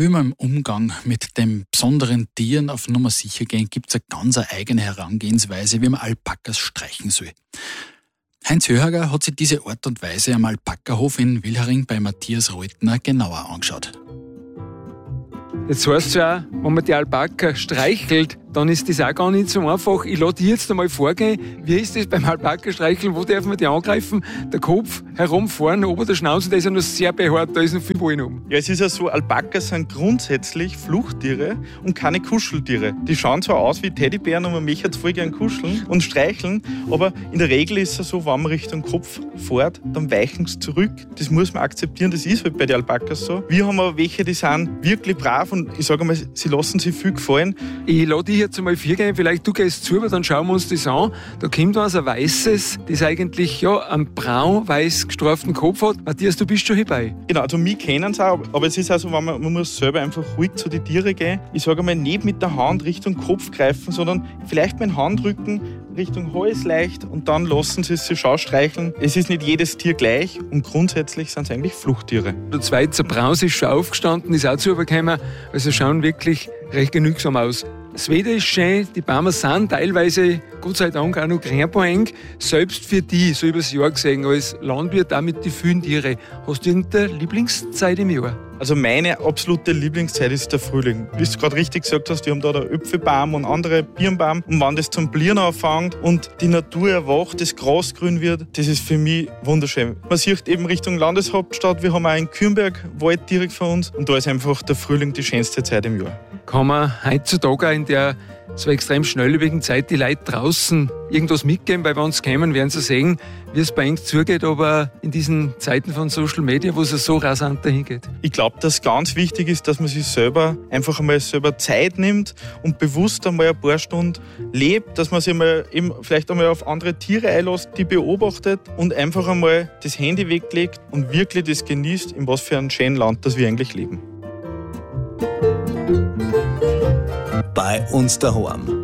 Wie man im Umgang mit den besonderen Tieren auf Nummer sicher gehen, gibt es eine ganz eigene Herangehensweise, wie man Alpakas streichen soll. Heinz Höhager hat sich diese Art und Weise am Alpakahof in Wilhering bei Matthias Reutner genauer angeschaut. Jetzt heißt es ja, wenn man die Alpaka streichelt, dann ist das auch gar nicht so einfach. Ich lasse dich jetzt einmal vorgehen. Wie ist das beim Alpaka-Streicheln? Wo darf man die angreifen? Der Kopf herumfahren, ober der Schnauze, der ist ja noch sehr behaart, da ist noch viel Ballen oben. Ja, es ist ja so, Alpakas sind grundsätzlich Fluchttiere und keine Kuscheltiere. Die schauen zwar aus wie Teddybären und man möchte jetzt voll gern kuscheln und streicheln, aber in der Regel ist es so, wenn man Richtung Kopf fährt, dann weichen sie zurück. Das muss man akzeptieren, das ist halt bei den Alpakas so. Wir haben aber welche, die sind wirklich brav und ich sage mal, sie lassen sich viel gefallen. Ich lasse dich jetzt einmal vorgehen, vielleicht du gehst zu, aber dann schauen wir uns das an. Da kommt was, ein weißes, das eigentlich ja einen braun-weiß gestreiften Kopf hat. Matthias, du bist schon hierbei. Genau, also mich kennen sie auch, aber es ist auch so, man muss selber einfach ruhig zu den Tieren gehen. Ich sage mal, nicht mit der Hand Richtung Kopf greifen, sondern vielleicht mit dem Handrücken Richtung Hals leicht und dann lassen sie sich schon streicheln. Es ist nicht jedes Tier gleich und grundsätzlich sind es eigentlich Fluchttiere. Der zweite Braus ist schon aufgestanden, ist auch zu übergekommen, also schauen wirklich recht genügsam aus. Das Wetter ist schön, die Bäume sind teilweise, Gott sei Dank, auch noch grünbäunig. Selbst für die, so übers Jahr gesehen, als Landwirt auch mit den vielen Tieren. Hast du irgendeine Lieblingszeit im Jahr? Also meine absolute Lieblingszeit ist der Frühling. Wie du gerade richtig gesagt hast, wir haben da den Äpfelbaum und andere Birnbaum. Und wenn das zum Blieren anfängt und die Natur erwacht, das Gras grün wird, das ist für mich wunderschön. Man sieht eben Richtung Landeshauptstadt, wir haben auch in Kürnberg Wald direkt vor uns und da ist einfach der Frühling die schönste Zeit im Jahr. Kann man heutzutage auch in der so extrem schnelllebigen Zeit die Leute draußen irgendwas mitgeben, weil wenn sie kommen, werden sie sehen, wie es bei ihnen zugeht, aber in diesen Zeiten von Social Media, wo es so rasant dahin geht. Ich glaube, dass ganz wichtig ist, dass man sich selber einfach einmal selber Zeit nimmt und bewusst einmal ein paar Stunden lebt, dass man sich mal eben vielleicht einmal auf andere Tiere einlässt, die beobachtet und einfach einmal das Handy weglegt und wirklich das genießt, in was für einem schönen Land, das wir eigentlich leben. Bei uns daheim.